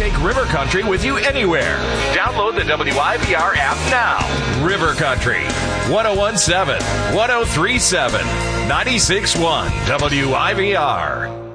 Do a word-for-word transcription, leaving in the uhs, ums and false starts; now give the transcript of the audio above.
take River Country with you anywhere. Download the W I V R app now. River Country, one oh one point seven, one oh three point seven, ninety-six point one W I V R.